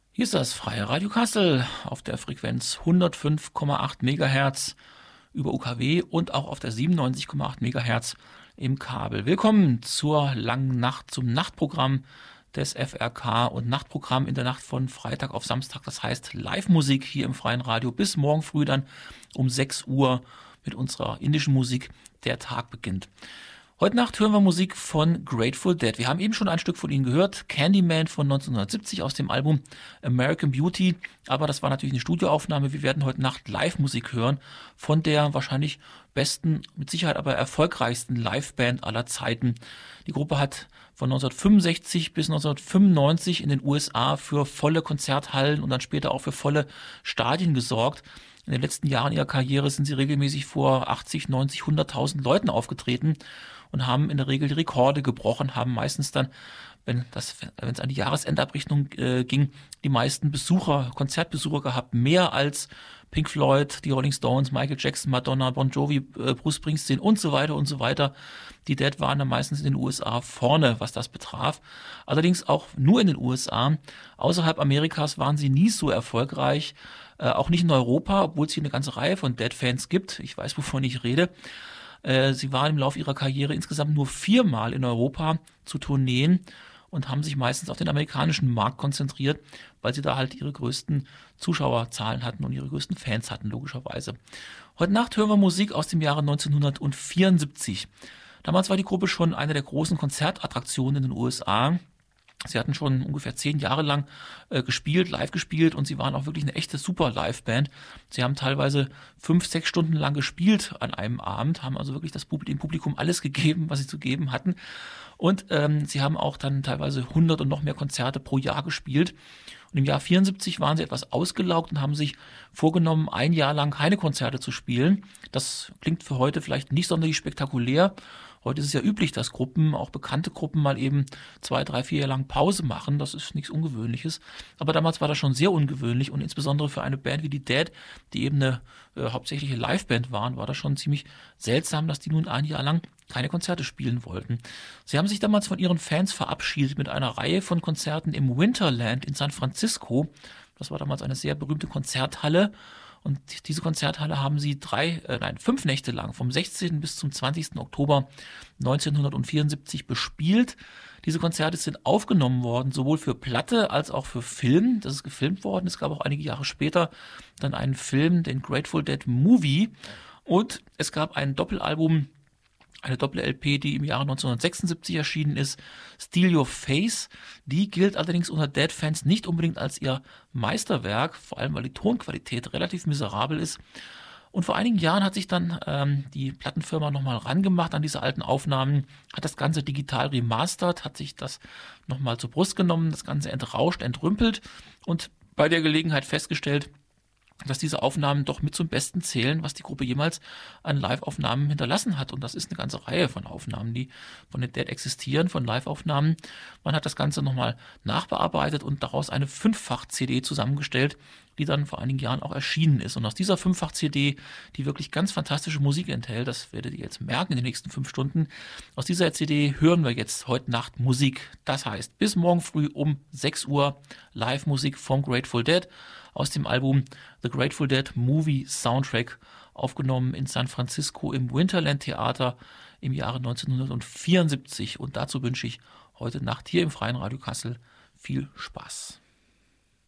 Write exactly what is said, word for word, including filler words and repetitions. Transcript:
Hier ist das Freie Radio Kassel auf der Frequenz hundertfünf Komma acht Megahertz über U K W und auch auf der siebenundneunzig Komma acht Megahertz im Kabel. Willkommen zur langen Nacht, zum Nachtprogramm des F R K und Nachtprogramm in der Nacht von Freitag auf Samstag. Das heißt Live-Musik hier im Freien Radio bis morgen früh dann um sechs Uhr mit unserer indischen Musik. Der Tag beginnt. Heute Nacht hören wir Musik von Grateful Dead. Wir haben eben schon ein Stück von ihnen gehört, Candyman von neunzehnhundertsiebzig aus dem Album American Beauty, aber das war natürlich eine Studioaufnahme. Wir werden heute Nacht Live-Musik hören von der wahrscheinlich besten, mit Sicherheit aber erfolgreichsten Liveband aller Zeiten. Die Gruppe hat von neunzehnhundertfünfundsechzig bis neunzehnhundertfünfundneunzig in den U S A für volle Konzerthallen und dann später auch für volle Stadien gesorgt. In den letzten Jahren ihrer Karriere sind sie regelmäßig vor achtzig, neunzig, hunderttausend Leuten aufgetreten und haben in der Regel die Rekorde gebrochen, haben meistens dann, wenn das, wenn es an die Jahresendabrechnung äh, ging, die meisten Besucher, Konzertbesucher gehabt, mehr als Pink Floyd, die Rolling Stones, Michael Jackson, Madonna, Bon Jovi, äh, Bruce Springsteen und so weiter und so weiter. Die Dead waren dann meistens in den U S A vorne, was das betraf. Allerdings auch nur in den U S A. Außerhalb Amerikas waren sie nie so erfolgreich, äh, auch nicht in Europa, obwohl es hier eine ganze Reihe von Dead-Fans gibt. Ich weiß, wovon ich rede. Äh, sie waren im Laufe ihrer Karriere insgesamt nur viermal in Europa zu Tourneen und haben sich meistens auf den amerikanischen Markt konzentriert, weil sie da halt ihre größten Zuschauerzahlen hatten und ihre größten Fans hatten, logischerweise. Heute Nacht hören wir Musik aus dem Jahre neunzehnhundertvierundsiebzig. Damals war die Gruppe schon eine der großen Konzertattraktionen in den U S A. Sie hatten schon ungefähr zehn Jahre lang äh, gespielt, live gespielt und sie waren auch wirklich eine echte super Live-Band. Sie haben teilweise fünf, sechs Stunden lang gespielt an einem Abend, haben also wirklich das Publikum, dem Publikum alles gegeben, was sie zu geben hatten. Und ähm, sie haben auch dann teilweise hundert und noch mehr Konzerte pro Jahr gespielt. Und im Jahr vierundsiebzig waren sie etwas ausgelaugt und haben sich vorgenommen, ein Jahr lang keine Konzerte zu spielen. Das klingt für heute vielleicht nicht sonderlich spektakulär. Heute ist es ja üblich, dass Gruppen, auch bekannte Gruppen, mal eben zwei, drei, vier Jahre lang Pause machen. Das ist nichts Ungewöhnliches. Aber damals war das schon sehr ungewöhnlich und insbesondere für eine Band wie die Dead, die eben eine äh, hauptsächliche Liveband waren, war das schon ziemlich seltsam, dass die nun ein Jahr lang keine Konzerte spielen wollten. Sie haben sich damals von ihren Fans verabschiedet mit einer Reihe von Konzerten im Winterland in San Francisco. Das war damals eine sehr berühmte Konzerthalle. Und diese Konzerthalle haben sie drei, äh, nein, fünf Nächte lang, vom sechzehnten bis zum zwanzigsten Oktober neunzehnhundertvierundsiebzig bespielt. Diese Konzerte sind aufgenommen worden, sowohl für Platte als auch für Film. Das ist gefilmt worden. Es gab auch einige Jahre später dann einen Film, den Grateful Dead Movie. Und es gab ein Doppelalbum, eine Doppel-L P, die im Jahre neunzehnhundertsechsundsiebzig erschienen ist, Steal Your Face. Die gilt allerdings unter Dead-Fans nicht unbedingt als ihr Meisterwerk, vor allem weil die Tonqualität relativ miserabel ist. Und vor einigen Jahren hat sich dann ähm, die Plattenfirma nochmal rangemacht an diese alten Aufnahmen, hat das Ganze digital remastert, hat sich das nochmal zur Brust genommen, das Ganze entrauscht, entrümpelt und bei der Gelegenheit festgestellt, dass diese Aufnahmen doch mit zum Besten zählen, was die Gruppe jemals an Live-Aufnahmen hinterlassen hat. Und das ist eine ganze Reihe von Aufnahmen, die von den Dead existieren, von Live-Aufnahmen. Man hat das Ganze nochmal nachbearbeitet und daraus eine Fünffach-C D zusammengestellt, die dann vor einigen Jahren auch erschienen ist. Und aus dieser Fünffach-C D, die wirklich ganz fantastische Musik enthält, das werdet ihr jetzt merken in den nächsten fünf Stunden, aus dieser C D hören wir jetzt heute Nacht Musik. Das heißt, bis morgen früh um sechs Uhr Live-Musik von Grateful Dead aus dem Album The Grateful Dead Movie Soundtrack, aufgenommen in San Francisco im Winterland Theater im Jahre neunzehnhundertvierundsiebzig. Und dazu wünsche ich heute Nacht hier im Freien Radio Kassel viel Spaß.